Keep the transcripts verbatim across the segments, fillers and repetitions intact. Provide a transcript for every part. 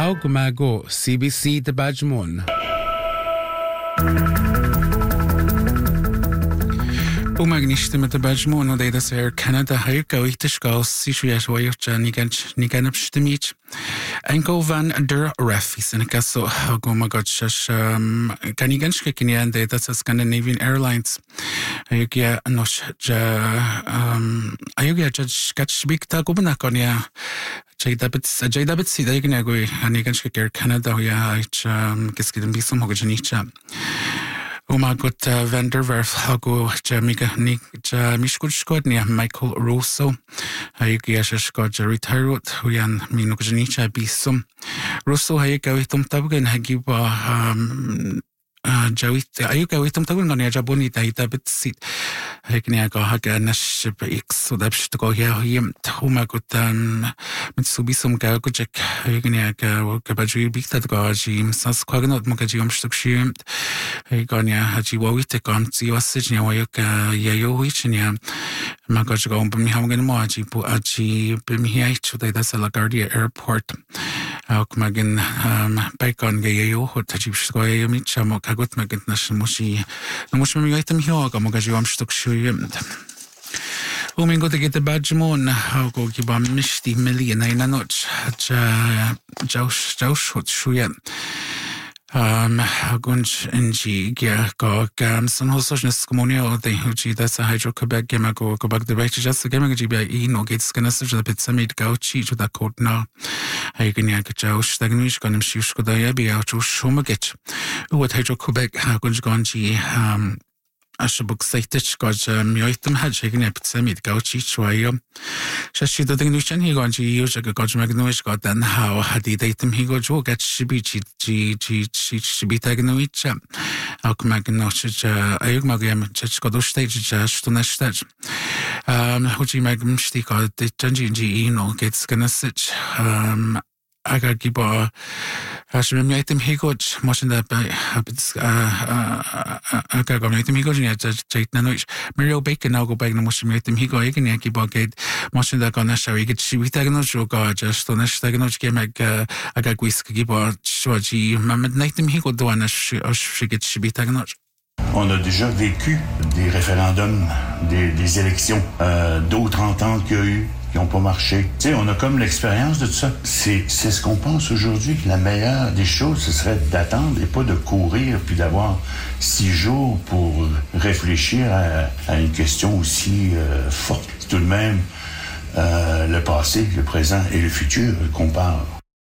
How Gumago, C B C de Bajmon. O magníiste met de Bajmon o déidas ar Canada hair goitas gás si sias wairja ni gan ni gan abstimit. Enko van der Refis in caso go magad shas um kaniganske kinian déidas as Scandinavian Airlines. Ayugia nos ja um ayugia judge catchbik ta gobna konia. Jadabits Jadabits si daigna go aniganske ger Canada ya ich um giskidin bisum hogajanicha. Oma got van der Werf hago jamiga ni ja mishkutskod ni Michael Rosso ayugia shkod retired huyan minogajanicha bisum Rosso hayga witum tabgan hagiba um Jawit ayuga witum tabgan ngani jaboni Jadabits si Hegnia go haga nash x so dabsh to go here him Oma got um Mitsubisum gagujek Hegnia ga gabaju bikta go jim sas kwagnot mogaji umstukshim Hegania haji wawite kam tsi wasijnya wayuka yayo wichnya magaj go bumi hamgen mo aji bu aji bumi hiaichu da LaGuardia Airport Auk magin um baikon ge yayo hotaji shko yayo michamo kagot magin nash mushi mushi mi item hioga mogaji umstukshim Umingo de get the Bajmon, how go give a misty million in a notch, Josh Josh what shuyan. Um, Gunch and G, go gam, some hostness communio, the Huji, that's a hydro Quebec game go go back the right just the game G B I no gets gonna such a bit some meat go cheat with that coat now. I can yak Josh, the Gnish gun him shoes could I be out to Shumagit. What hydro Quebec, Gunch Gonji, um. Ashabuk Saitich got Myoitum had shaken up Samit Gauchi Chwayo. Shashi the Nushan he got G. got Magnoish got then how had he datum he got Joe get Shibichi G. G. Shibitagnoicha. Alk Magnosh Ayugmagam Chechkodo stage Jash to Nashtach. Um, Huji Magam Stika, the Janji G. No gets gonna sit. Um, Aga giba Hashim item he got motion that by habits aga go item he got in jait nanoich Mario Bacon now go back no motion item he go again yaki bogate motion that gonna show you get shibitagno joga just on ashtagno game aga whisk giba shoji mamad item he got do an she get shibitagno. On a déjà vécu des référendums, des, des élections, euh, d'autres ententes qu'il y a eu qui n'ont pas marché. Tu sais, on a comme l'expérience de tout ça. C'est, c'est ce qu'on pense aujourd'hui, que la meilleure des choses, ce serait d'attendre et pas de courir puis d'avoir six jours pour réfléchir à, à une question aussi euh, forte. C'est tout de même euh, le passé, le présent et le futur qu'on parle.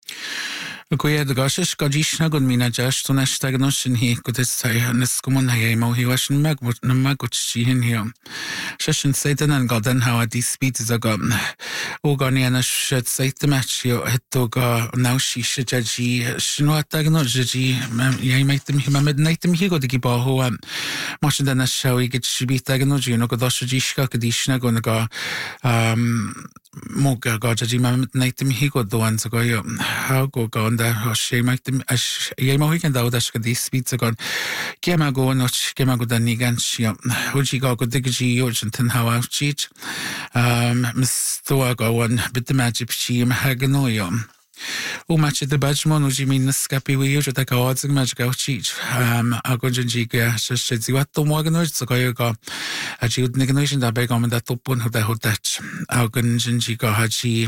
Goya the Goshish Gojishna Gunmina Jash to Nashtagnoshin he could say Neskumun Hayamo he was Namaguchi in here. Shashin Satan and Godden how at these speeds is a gun. Ogoniana should say the match you had to go now she should judge Shinwatagnoji Yay make them him a midnight him he got the Giba who um much than a show he gets Shibitagnoji no Godashishka Kadishna gonna go um Moga Gojaji Mamnight him he got the ones ago how go go on the shame like them as Yamo weekend out as these speeds are gone. Gema go not Gema go the Niganshia Huji go go diggy Urgenton how out cheat um Miss Toago one bit the magic shim Haganoyum. O match the Bajmon Uji mean the scappy we use the gods and magic out cheat um Agonjiga just what the Morganers so go go a Jude Niganation that beg on that top one who the whole Dutch Agonjiga Haji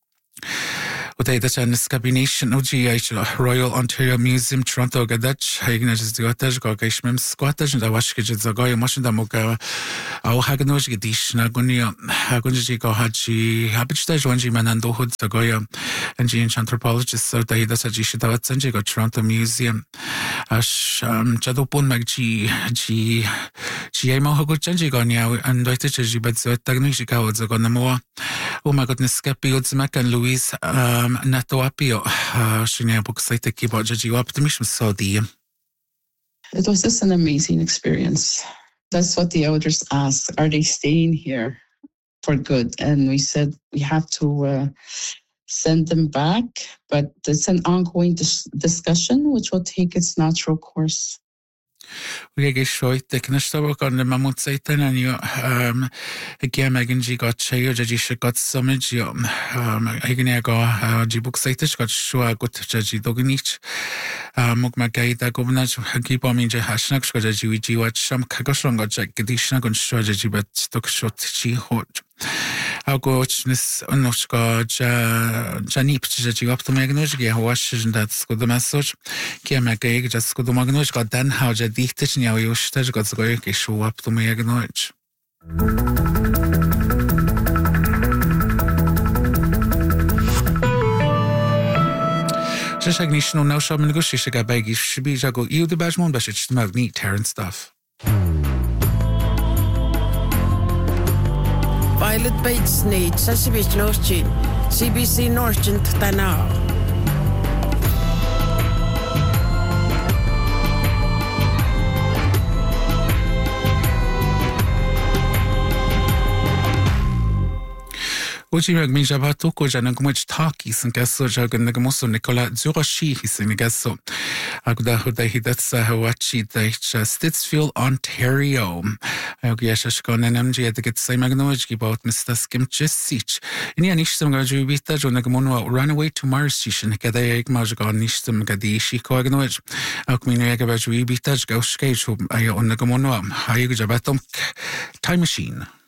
Uday the Chinese Cabination O G H Royal Ontario Museum Toronto Gadach Hagnage the Otage Gogashmem Squatters and the Washkage Zagoy Motion Damoka Au Haganoj Gadish Nagonia Hagunji Gohaji Habitage Wanji Manando Hood Zagoya and Jean anthropologist so that he does a Jishita Sanji go Toronto Museum Ash um Jadopon Magji G Giamo Hoguchanji Gonia and Doitaji but so Tagnishika was a gonamoa. Oh my goodness, Scapi Udzmak and Louise um Natoapio Shinya book site keyboard Jaji optimism so the It was just an amazing experience. That's what the elders asked. Are they staying here for good? And we said we have to uh, send them back, but it's an ongoing dis- discussion which will take its natural course. Uige shoit de knastabo gan ma mut saitan an yo um ge megin ji got chayo ji she got summit yo um igene go ji book saitas got shua gut ji dognich mug ma gaida gobna gi bomin je hasnak shko ji ji wat sham kagosong got gedishna gon shua ji bat tok shot ji hot Augustnis onnoska janip ji optomagnos ge hawash dat skodo message ke ma ge just skodo magnos got den how je dichtes nie just got go ge show optomagnos Just ignition on now shop and go she ga bag should be go you the bashmon but it's magni Terrence stuff Violet Bates Need, Sasibich Loshin, C B C Northern Tana. Uji mag mi jabato ko jana gumach taki san gaso jagan nagamoso Nicola Zurashi hisin gaso. Agda huda hidatsa hawachi daicha Stittsville, Ontario. Ayogiasha shkonen M G at the get say magnoj about Mister Skimchis Sich. In the anishtam gajubita jonagamonu runaway to Mars station kadayag majagan nishtam gadishi koagnoj. Akmina gabajubita gauskage ayo on nagamono. Hayag jabatom time machine.